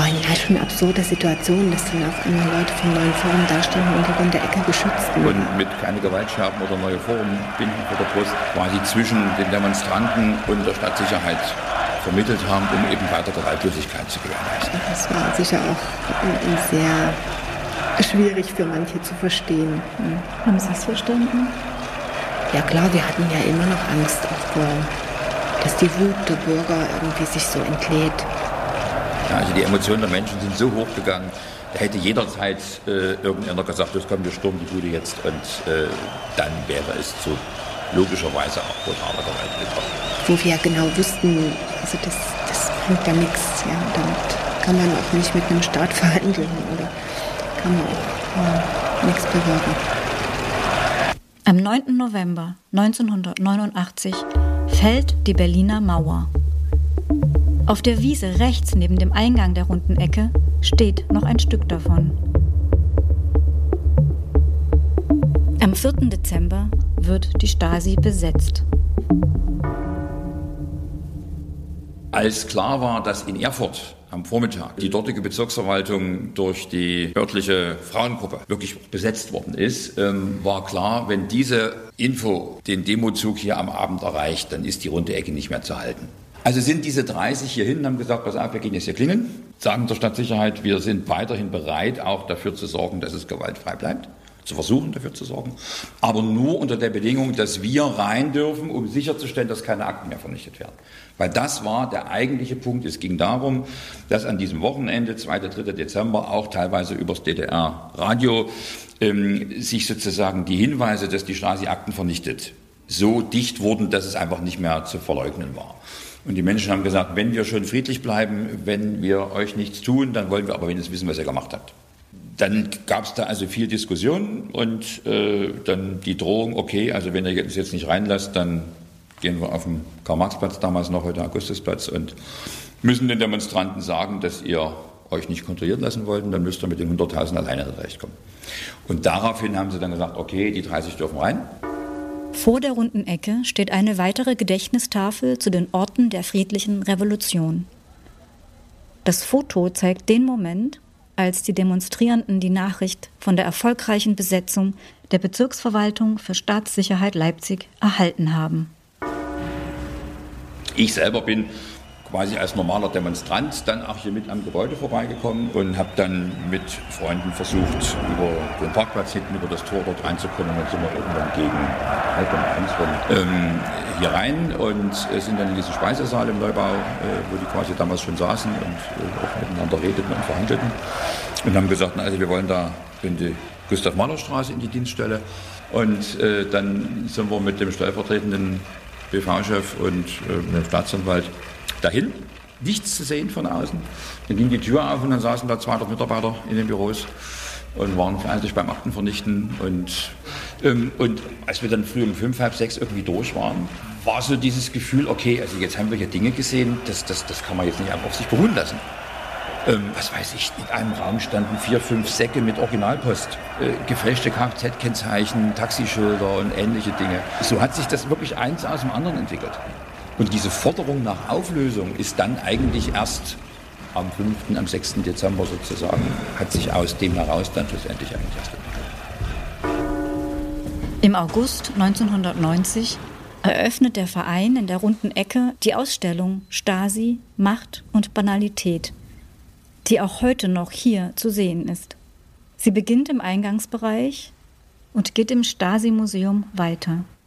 waren ja schon absurde Situationen, dass dann auf einmal Leute vom neuen Forum dastehen und die runde Ecke geschützten. Und mit keine Gewaltscherben oder neue Forumbinden vor der Brust quasi zwischen den Demonstranten und der Stadtsicherheit vermittelt haben, um eben weiter Gewaltlosigkeit zu gewährleisten. Das war sicher auch sehr schwierig für manche zu verstehen. Haben Sie es verstanden? Ja klar, wir hatten ja immer noch Angst, dass die Wut der Bürger irgendwie sich so entlädt. Ja, also die Emotionen der Menschen sind so hochgegangen, da hätte jederzeit irgendeiner gesagt, das kommt, wir stürmen die Bude jetzt und dann wäre es zu logischerweise auch brutaler Gewalt gekommen. Wo wir ja genau wussten, also das bringt ja nichts. Ja, damit kann man auch nicht mit einem Staat verhandeln oder kann man auch nichts bewirken. Am 9. November 1989 fällt die Berliner Mauer. Auf der Wiese rechts neben dem Eingang der runden Ecke steht noch ein Stück davon. Am 4. Dezember wird die Stasi besetzt. Als klar war, dass in Erfurt am Vormittag die dortige Bezirksverwaltung durch die örtliche Frauengruppe wirklich besetzt worden ist, war klar, wenn diese Info den Demozug hier am Abend erreicht, dann ist die runde Ecke nicht mehr zu halten. Also sind diese 30 hier hinten, haben gesagt, pass auf, wir gehen jetzt hier klingeln, sagen der Stadtsicherheit, wir sind weiterhin bereit, auch dafür zu sorgen, dass es gewaltfrei bleibt, zu versuchen, dafür zu sorgen, aber nur unter der Bedingung, dass wir rein dürfen, um sicherzustellen, dass keine Akten mehr vernichtet werden. Weil das war der eigentliche Punkt. Es ging darum, dass an diesem Wochenende, 2. 3. Dezember, auch teilweise übers DDR-Radio, sich sozusagen die Hinweise, dass die Stasi Akten vernichtet, so dicht wurden, dass es einfach nicht mehr zu verleugnen war. Und die Menschen haben gesagt, wenn wir schon friedlich bleiben, wenn wir euch nichts tun, dann wollen wir aber wenigstens wissen, was ihr gemacht habt. Dann gab es da also viel Diskussion und dann die Drohung, okay, also wenn ihr uns jetzt nicht reinlasst, dann gehen wir auf den Karl-Marx-Platz, damals noch heute Augustusplatz, und müssen den Demonstranten sagen, dass ihr euch nicht kontrollieren lassen wollt, dann müsst ihr mit den 100.000 alleine zurechtkommen. Und daraufhin haben sie dann gesagt, okay, die 30 dürfen rein. Vor der runden Ecke steht eine weitere Gedächtnistafel zu den Orten der friedlichen Revolution. Das Foto zeigt den Moment, als die Demonstrierenden die Nachricht von der erfolgreichen Besetzung der Bezirksverwaltung für Staatssicherheit Leipzig erhalten haben. Ich selber bin quasi als normaler Demonstrant dann auch hier mit am Gebäude vorbeigekommen und habe dann mit Freunden versucht, über den Parkplatz hinten, über das Tor dort reinzukommen. Und dann sind wir irgendwann gegen 1:30 hier rein und sind dann in diesen Speisesaal im Neubau, wo die quasi damals schon saßen und auch miteinander redeten und verhandelten. Und haben gesagt, na, also wir wollen da in die Gustav-Mahler-Straße in die Dienststelle. Und dann sind wir mit dem stellvertretenden BV-Chef und dem Staatsanwalt dahin. Nichts zu sehen von außen. Dann ging die Tür auf und dann saßen da 200 Mitarbeiter in den Büros und waren eigentlich beim Aktenvernichten. Und als wir dann früh um 5, halb 6 irgendwie durch waren, war so dieses Gefühl, okay, also jetzt haben wir hier Dinge gesehen, das kann man jetzt nicht einfach auf sich beruhen lassen. Was weiß ich, in einem Raum standen 4, 5 Säcke mit Originalpost, gefälschte Kfz-Kennzeichen, Taxischilder und ähnliche Dinge. So hat sich das wirklich eins aus dem anderen entwickelt. Und diese Forderung nach Auflösung ist dann eigentlich erst am 5., am 6. Dezember sozusagen, hat sich aus dem heraus dann schlussendlich eigentlich erst entwickelt. Im August 1990 eröffnet der Verein in der runden Ecke die Ausstellung Stasi, Macht und Banalität, die auch heute noch hier zu sehen ist. Sie beginnt im Eingangsbereich und geht im Stasi-Museum weiter.